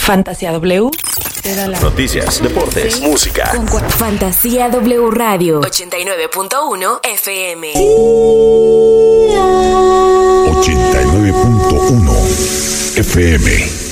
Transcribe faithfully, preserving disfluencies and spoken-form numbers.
Fantasía W. Noticias, deportes, música. Fantasía W Radio ochenta y nueve punto uno F M. ochenta y nueve punto uno F M.